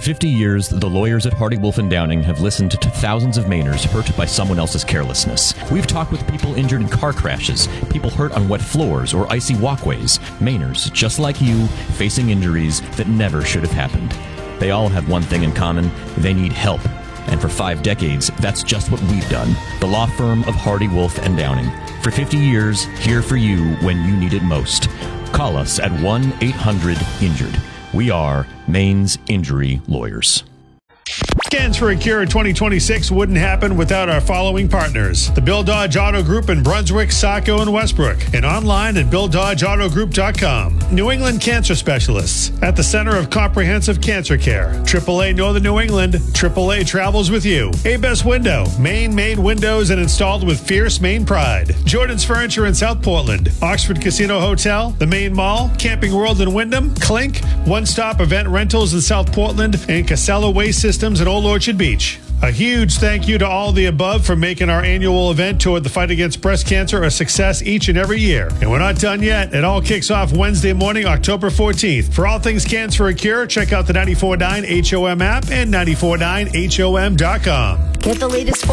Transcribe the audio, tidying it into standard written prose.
50 years, the lawyers at Hardy Wolf and Downing have listened to thousands of Mainers hurt by someone else's carelessness. We've talked with people injured in car crashes, people hurt on wet floors or icy walkways, Mainers just like you, facing injuries that never should have happened. They all have one thing in common: they need help. And for 5 decades, that's just what we've done. The law firm of Hardy Wolf and Downing. For 50 years, here for you when you need it most. Call us at 1-800-INJURED. We are Maine's Injury Lawyers. Scans for a Cure 2026 wouldn't happen without our following partners: the Bill Dodge Auto Group in Brunswick, Saco, and Westbrook, and online at BillDodgeAutoGroup.com. New England Cancer Specialists, at the center of comprehensive cancer care. AAA Northern New England, AAA travels with you. A-Best Window, Maine-made windows and installed with fierce Maine pride. Jordan's Furniture in South Portland, Oxford Casino Hotel, the Maine Mall, Camping World in Wyndham, Clink, One-Stop Event Rentals in South Portland, and Casella Waste Systems in Old Orchard Beach. A huge thank you to all the above for making our annual event toward the fight against breast cancer a success each and every year. And we're not done yet. It all kicks off Wednesday morning, October 14th. For all things Scans for a Cure, check out the 94.9 HOM app and 94.9HOM.com. Get the latest